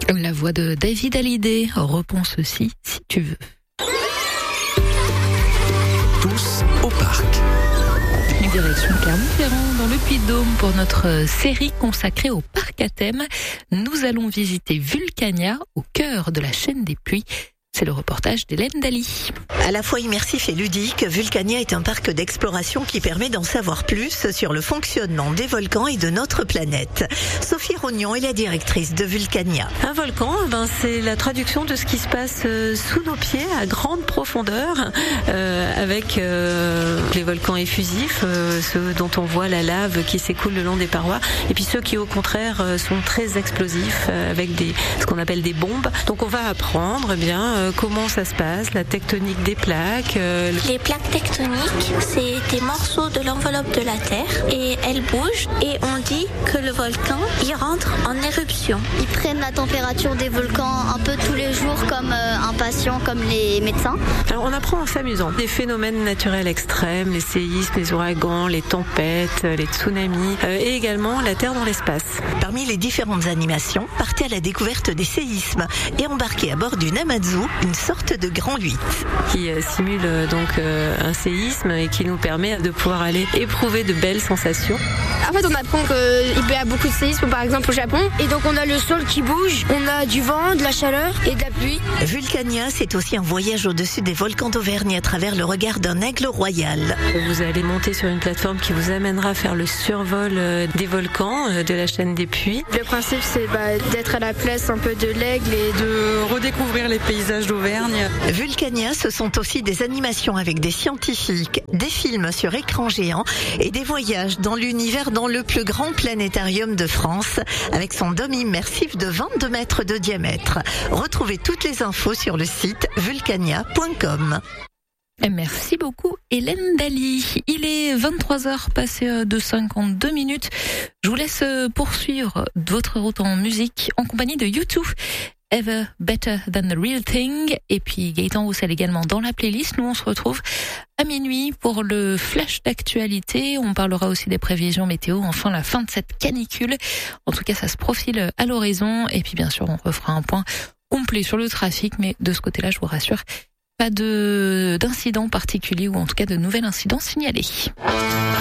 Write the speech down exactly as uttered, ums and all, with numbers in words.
La voix de David Hallyday reprend ceci si tu veux. Tous au parc. Direction Clermont-Ferrand dans le Puy-de-Dôme pour notre série consacrée au parc à thème. Nous allons visiter Vulcania au cœur de la chaîne des Puys. C'est le reportage d'Hélène Daly. À la fois immersif et ludique, Vulcania est un parc d'exploration qui permet d'en savoir plus sur le fonctionnement des volcans et de notre planète. Sophie Rognon est la directrice de Vulcania. Un volcan, ben, c'est la traduction de ce qui se passe sous nos pieds à grande profondeur, euh, avec euh, les volcans effusifs, euh, ceux dont on voit la lave qui s'écoule le long des parois, et puis ceux qui au contraire sont très explosifs, euh, avec des, ce qu'on appelle des bombes. Donc on va apprendre eh bien euh, comment ça se passe, la tectonique des plaques. Euh... Les plaques tectoniques, c'est des morceaux de l'enveloppe de la Terre et elles bougent et on dit que le volcan, il rentre en éruption. Ils prennent la température des volcans un peu tous les jours comme euh, un patient, comme les médecins. Alors on apprend en s'amusant. Des phénomènes naturels extrêmes, les séismes, les ouragans, les tempêtes, les tsunamis euh, et également la Terre dans l'espace. Parmi les différentes animations, partez à la découverte des séismes et embarquez à bord d'une Hamazu, une sorte de grand huit. Qui simule donc un séisme et qui nous permet de pouvoir aller éprouver de belles sensations. En fait, on apprend qu'il peut y avoir beaucoup de séismes, par exemple au Japon, et donc on a le sol qui bouge, on a du vent, de la chaleur et de la pluie. Vulcania, c'est aussi un voyage au-dessus des volcans d'Auvergne à travers le regard d'un aigle royal. Vous allez monter sur une plateforme qui vous amènera à faire le survol des volcans de la chaîne des Puys. Le principe, c'est bah, d'être à la place un peu de l'aigle et de redécouvrir les paysages d'Auvergne. Vulcania, ce sont aussi des animations avec des scientifiques, des films sur écran géant et des voyages dans l'univers dans le plus grand planétarium de France avec son dôme immersif de vingt-deux mètres de diamètre. Retrouvez toutes les infos sur le site vulcania point com. Merci beaucoup Hélène Daly. Il est vingt-trois heures passées de cinquante-deux minutes. Je vous laisse poursuivre votre route en musique en compagnie de U deux. Ever Better Than the Real Thing. Et puis Gaëtan Roussel également dans la playlist. Nous on se retrouve à minuit pour le flash d'actualité. On parlera aussi des prévisions météo. Enfin la fin de cette canicule. En tout cas ça se profile à l'horizon. Et puis bien sûr on refera un point complet sur le trafic. Mais de ce côté-là je vous rassure, pas de d'incidents particuliers ou en tout cas de nouvel incident signalé.